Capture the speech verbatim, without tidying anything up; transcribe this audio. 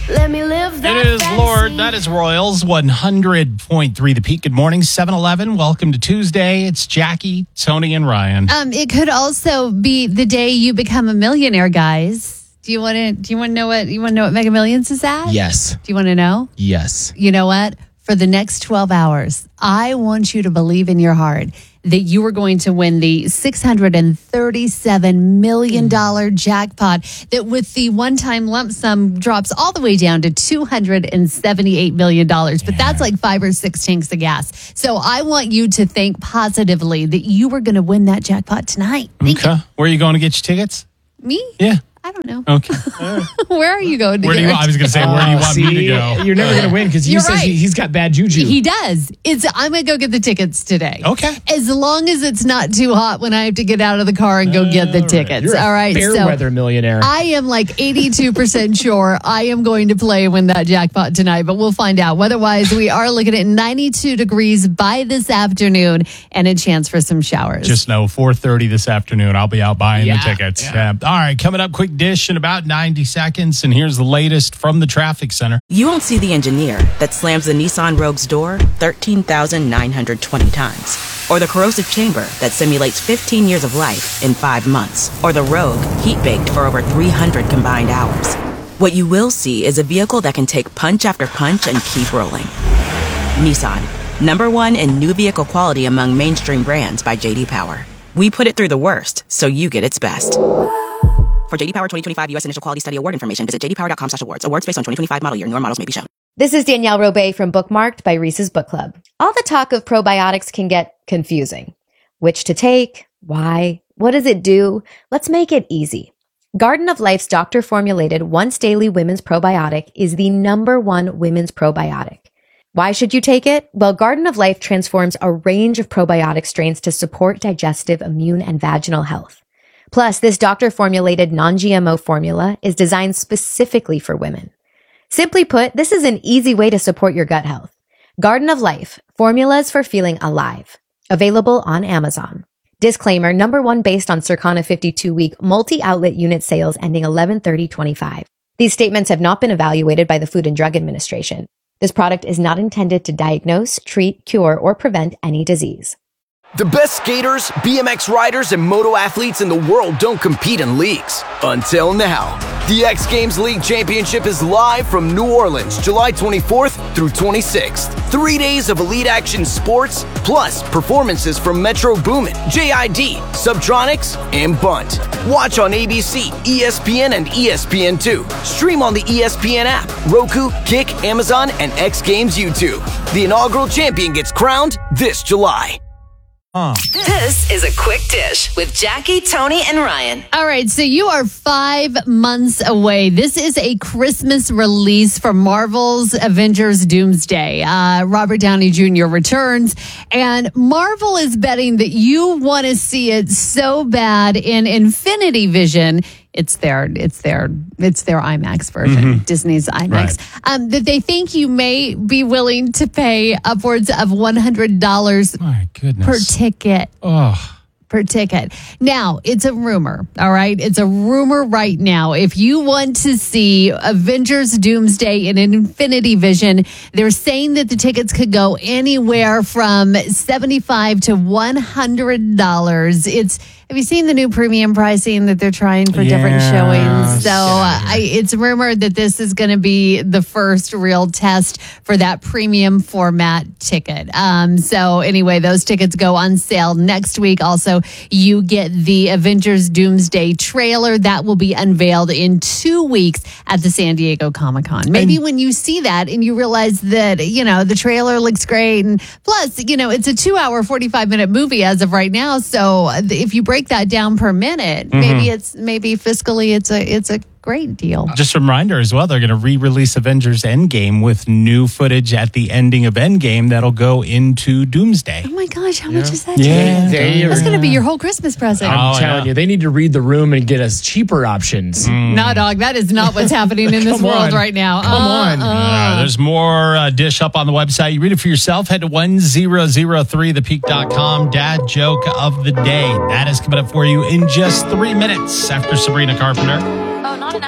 Let me live that It is fantasy. Lord. That is Royals. one hundred point three The Peak. Good morning, seven eleven. Welcome to Tuesday. It's Jackie, Tony, and Ryan. Um, it could also be the day you become a millionaire, guys. Do you want to? Do you want to know what you want to know what Mega Millions is at? Yes. Do you want to know? Yes. You know what? For the next twelve hours, I want you to believe in your heart that you are going to win the six hundred thirty-seven million dollars jackpot that with the one-time lump sum drops all the way down to two hundred seventy-eight million dollars. But that's like five or six tanks of gas. So I want you to think positively that you are going to win that jackpot tonight. Think Okay. Where are you going to get your tickets? Me? Yeah. I don't know. Okay. Where are you going to Where do get you, your I was going to say, where do you Uh, want see, me to go? You're never going to win because he You're says right. he, he's got bad juju. He does. It's I'm gonna go get the tickets today. Okay. As long as it's not too hot when I have to get out of the car and go get the All right. tickets. You're a All right. fair so weather millionaire. I am like eighty-two percent sure I am going to play and win that jackpot tonight, but we'll find out. Otherwise, we are looking at ninety-two degrees by this afternoon and a chance for some showers. Just know, four thirty this afternoon, I'll be out buying Yeah, the tickets. yeah. Yeah. All right, coming up, quick dish in about ninety seconds. And here's the latest from the traffic center. You won't see the engineer that slams the Nissan Rogue's door thirteen thousand nine hundred twenty times. Or the corrosive chamber that simulates fifteen years of life in five months. Or the Rogue heat-baked for over three hundred combined hours. What you will see is a vehicle that can take punch after punch and keep rolling. Nissan, number one in new vehicle quality among mainstream brands by J D Power. We put it through the worst, so you get its best. For J D Power twenty twenty-five U S Initial Quality Study Award information, visit j d power dot com slash awards. Awards based on twenty twenty-five model year. Newer models may be shown. This is Danielle Robay from Bookmarked by Reese's Book Club. All the talk of probiotics can get confusing. Which to take? Why? What does it do? Let's make it easy. Garden of Life's doctor-formulated once-daily women's probiotic is the number one women's probiotic. Why should you take it? Well, Garden of Life transforms a range of probiotic strains to support digestive, immune, and vaginal health. Plus, this doctor-formulated non-G M O formula is designed specifically for women. Simply put, this is an easy way to support your gut health. Garden of Life, formulas for feeling alive. Available on Amazon. Disclaimer, number one based on Circana fifty-two week multi-outlet unit sales ending eleven thirty twenty-five. These statements have not been evaluated by the Food and Drug Administration. This product is not intended to diagnose, treat, cure, or prevent any disease. The best skaters, B M X riders, and moto athletes in the world don't compete in leagues. Until now. The X Games League Championship is live from New Orleans, July twenty-fourth through twenty-sixth. Three days of elite action sports, plus performances from Metro Boomin, J I D, Subtronics, and Bunt. Watch on A B C, E S P N, and E S P N two. Stream on the E S P N app, Roku, Kick, Amazon, and X Games YouTube. The inaugural champion gets crowned this July. Huh. This is a quick dish with Jackie, Tony, and Ryan. All right, so you are five months away. This is a Christmas release for Marvel's Avengers Doomsday. Uh, Robert Downey Junior returns, and Marvel is betting that you want to see it so bad in Infinity Vision. It's their, it's their, it's their IMAX version, Mm-hmm. Disney's IMAX. Right. Um, that they think you may be willing to pay upwards of one hundred dollars My goodness. per ticket. Oh. Per ticket. Now, it's a rumor, all right? It's a rumor right now. If you want to see Avengers Doomsday in an Infinity Vision, they're saying that the tickets could go anywhere from seventy-five dollars to one hundred dollars. It's Have you seen the new premium pricing that they're trying for different Yes. showings? So uh, I, it's rumored that this is going to be the first real test for that premium format ticket. Um, so anyway, those tickets go on sale next week. Also, you get the Avengers Doomsday trailer that will be unveiled in two weeks at the San Diego Comic-Con. Maybe and when you see that and you realize that, you know, the trailer looks great. And plus, you know, it's a two hour, forty-five minute movie as of right now. So if you break that down per minute, mm-hmm. maybe it's maybe fiscally it's a it's a great deal. Just a reminder as well, they're going to re-release Avengers Endgame with new footage at the ending of Endgame that'll go into Doomsday. Oh my gosh, how yeah. much is that? Yeah, today? That's going to be your whole Christmas present. I'm Oh, telling yeah. you, they need to read the room and get us cheaper options. Mm. No, dog, that is not what's happening in this world on. right now. Come uh, on. Uh. Uh, there's more uh, dish up on the website. You read it for yourself. Head to one thousand three the peak dot com. Dad joke of the day. That is coming up for you in just three minutes after Sabrina Carpenter.